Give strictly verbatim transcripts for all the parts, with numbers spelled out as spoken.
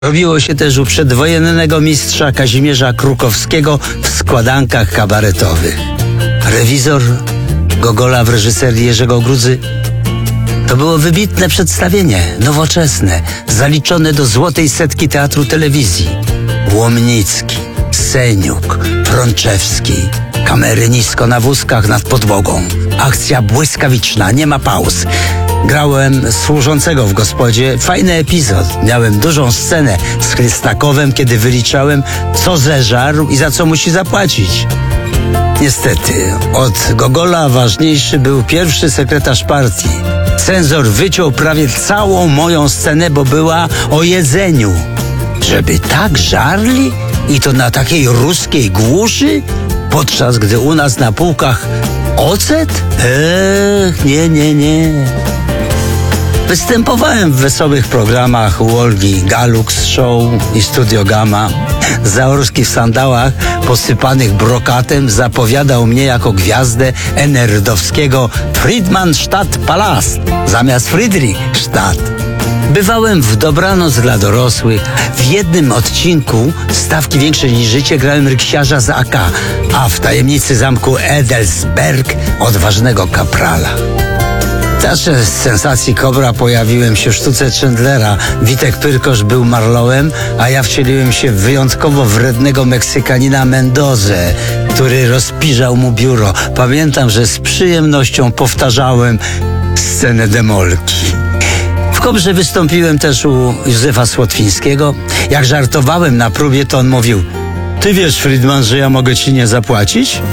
Robiło się też u przedwojennego mistrza Kazimierza Krukowskiego w składankach kabaretowych. Rewizor Gogola w reżyserii Jerzego Grudzy. To było wybitne przedstawienie, nowoczesne, zaliczone do złotej setki teatru telewizji. Łomnicki, Seniuk, Frączewski, kamery nisko na wózkach nad podłogą. Akcja błyskawiczna, nie ma pauz. Grałem służącego w gospodzie. Fajny epizod. Miałem dużą scenę z Chrystakowem, kiedy wyliczałem, co zeżarł i za co musi zapłacić. Niestety, od Gogola ważniejszy był pierwszy sekretarz partii. Cenzor wyciął prawie całą moją scenę, bo była o jedzeniu. Żeby tak żarli? I to na takiej ruskiej głuszy? Podczas gdy u nas na półkach ocet? Ech, nie, nie, nie. Występowałem w wesołych programach u Olgi Galux Show i Studio Gamma. Zaorski w sandałach posypanych brokatem zapowiadał mnie jako gwiazdę enerdowskiego Friedmanstadt Palast zamiast Friedrichstadt. Bywałem w Dobranoc dla dorosłych. W jednym odcinku Stawki większe niż życie grałem ryksiarza z A K, a w Tajemnicy zamku Edelsberg odważnego kaprala. Także z sensacji Kobra pojawiłem się w sztuce Chandlera. Witek Pyrkosz był Marlowem, a ja wcieliłem się w wyjątkowo wrednego Meksykanina Mendozę, który rozpiżał mu biuro. Pamiętam, że z przyjemnością powtarzałem scenę demolki. W Kobrze wystąpiłem też u Józefa Słotwińskiego. Jak żartowałem na próbie, to on mówił: ty wiesz, Friedman, że ja mogę ci nie zapłacić?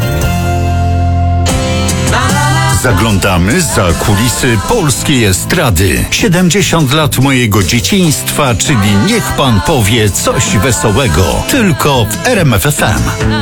Zaglądamy za kulisy polskiej estrady. siedemdziesiąt lat mojego dzieciństwa, czyli niech pan powie coś wesołego. Tylko w R M F F M.